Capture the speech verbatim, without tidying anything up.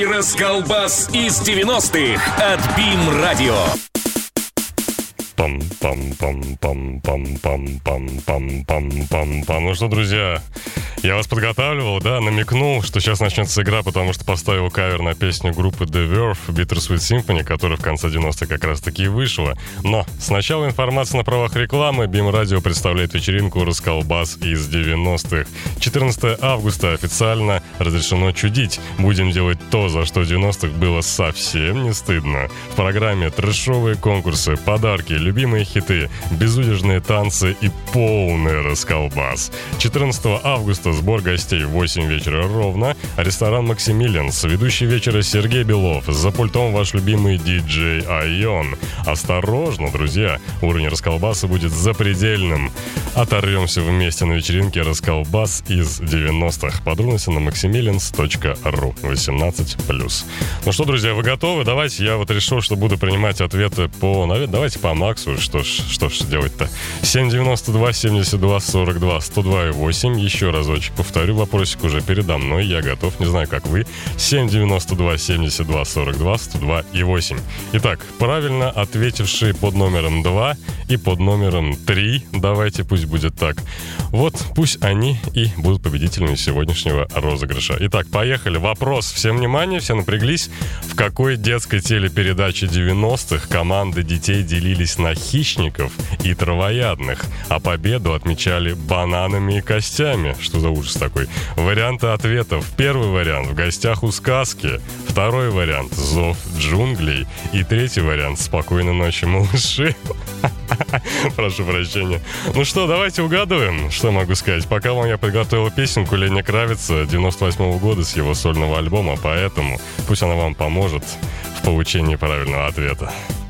Расколбас из девяностых от БИМ Радио. Пам-пам-пам-пам-пам-пам-пам-пам-пам-пам. Ну что, друзья, я вас подготавливал, да, намекнул, что сейчас начнется игра, потому что поставил кавер на песню группы The Verve Bittersweet Symphony, которая в конце девяностых как раз таки и вышла. Но сначала информация на правах рекламы. БИМ Радио представляет вечеринку «Расколбас из девяностых». четырнадцатого августа официально разрешено чудить. Будем делать то, за что в девяностых было совсем не стыдно. В программе трэшовые конкурсы, подарки, любимые хиты, безудержные танцы и полный расколбас. четырнадцатого августа сбор гостей в восемь вечера ровно. Ресторан «Максимилианс». Ведущий вечера Сергей Белов. За пультом ваш любимый диджей Айон. Осторожно, друзья, уровень расколбаса будет запредельным. Оторвемся вместе на вечеринке «Расколбас из девяностых». Подробности на максимилианс точка ру. восемнадцать плюс. Ну что, друзья, вы готовы? Давайте, я вот решил, что буду принимать ответы по... Давайте по Максу. Что ж, что ж делать-то? семь девяносто два семьдесят два сорок два сто два и восемь. Еще разочек повторю, вопросик уже передо мной. Я готов, не знаю, как вы. семь девяносто два семьдесят два сорок два сто два и восемь. Итак, правильно ответившие под номером два и под номером три, давайте, пусть будет так. Вот, пусть они и будут победителями сегодняшнего розыгрыша. Итак, поехали. Вопрос. Всем внимание, все напряглись. В какой детской телепередаче девяностых команды детей делились на хищников и травоядных, а победу отмечали бананами и костями? Что за ужас такой? Варианты ответов. Первый вариант — в гостях у сказки. Второй вариант — зов джунглей. И третий вариант — спокойной ночи, малыши. Прошу прощения. Ну что, давайте угадываем. Что могу сказать? Пока вам я подготовил песенку Леня Кравица девяносто восьмого года с его сольного альбома, поэтому пусть она вам поможет в получении правильного ответа.